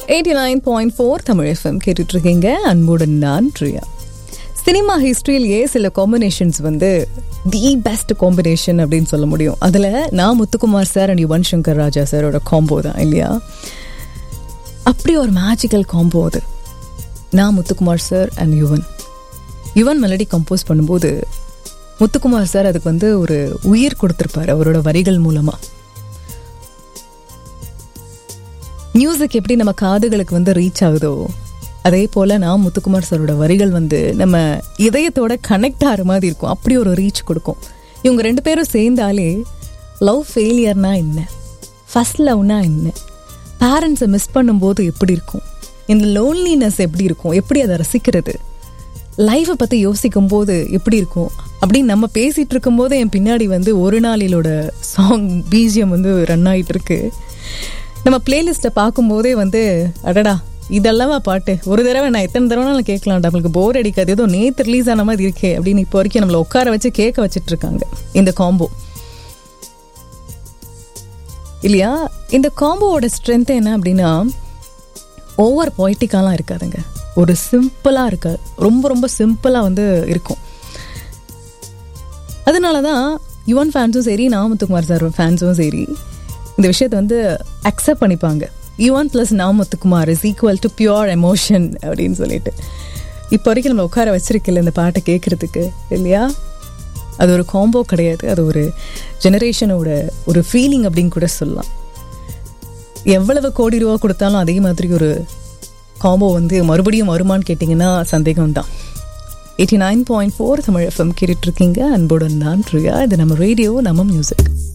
89.4 Tamil FM கேட்டுட்டு இருக்கீங்க. அன்புடன் நான் பிரியா. சினிமா ஹிஸ்டரியிலேயே சில காம்பினேஷன்ஸ் வந்து தி பெஸ்ட் காம்பினேஷன் அப்படின்னு சொல்ல முடியும். அதில் நான் முத்துக்குமார் சார் அண்ட் யுவன் சங்கர் ராஜா சாரோட காம்போ தான் இல்லையா? அப்படி ஒரு மேஜிக்கல் காம்போ அது. நான் Muthukumar sir and Yuvan melody compose பண்ணும்போது முத்துக்குமார் சார் அதுக்கு வந்து ஒரு உயிர் கொடுத்துருப்பார் அவரோட வரிகள் மூலமா. மியூசிக் எப்படி நம்ம காதுகளுக்கு வந்து ரீச் ஆகுதோ அதே போல் நான் முத்துக்குமார் சாரோட வரிகள் வந்து நம்ம இதயத்தோட கனெக்ட் ஆகிற மாதிரி இருக்கும். அப்படி ஒரு ரீச் கொடுக்கும். இவங்க ரெண்டு பேரும் சேர்ந்தாலே லவ் ஃபெயிலியர்னா என்ன, ஃபர்ஸ்ட் லவ்னா என்ன, பேரண்ட்ஸை மிஸ் பண்ணும்போது எப்படி இருக்கும், இந்த லோன்லினஸ் எப்படி இருக்கும், எப்படி அதை ரசிக்கிறது, லைஃப்பை பற்றி யோசிக்கும் போது எப்படி இருக்கும் அப்படின்னு நம்ம பேசிகிட்டு இருக்கும்போது என் பின்னாடி வந்து ஒரு நாளிலோட சாங் பிஜிஎம் வந்து ரன் ஆகிட்டு இருக்கு. நம்ம பிளேலிஸ்ட்டை பார்க்கும்போதே வந்து அடடா இதெல்லாமா பாட்டு, ஒரு தடவை நான் எத்தனை தடவை கேட்கலாம், நம்மளுக்கு போர் அடிக்காது, ஏதோ நேற்று ரிலீஸ் ஆன மாதிரி இருக்கே அப்படின்னு இப்போ வரைக்கும் நம்மளை உட்கார வச்சு கேட்க வச்சுட்டு இருக்காங்க இந்த காம்போ இல்லையா? இந்த காம்போவோட ஸ்ட்ரென்த் என்ன அப்படின்னா ஓவர் பொய்டிக்காலாம் இருக்காதுங்க, ஒரு சிம்பிளாக இருக்காது, ரொம்ப ரொம்ப சிம்பிளாக வந்து இருக்கும். அதனால தான் யுவன் ஃபேன்ஸும் சரி நான் முத்துக்குமார் சார் ஃபேன்ஸும் சரி இந்த விஷயத்தை வந்து அக்செப்ட் பண்ணிப்பாங்க. யுவன் ப்ளஸ் நான் Muthukumar is equal to pure emotion அப்படின்னு சொல்லிட்டு இப்போ வரைக்கும் நம்ம உட்கார வச்சிருக்கல இந்த பாட்டை கேட்குறதுக்கு இல்லையா? அது ஒரு காம்போ கிடையாது, அது ஒரு ஜெனரேஷனோட ஒரு ஃபீலிங் அப்படின்னு கூட சொல்லலாம். எவ்வளவு கோடி ரூபா கொடுத்தாலும் அதே மாதிரி ஒரு காம்போ வந்து மறுபடியும் வருமானு கேட்டிங்கன்னா சந்தேகம் தான். 89.4 தமிழ் FM கேட்டுட்ருக்கீங்க. அன்புடன் நான் பிரியா. இது நம்ம ரேடியோ, நம்ம மியூசிக்.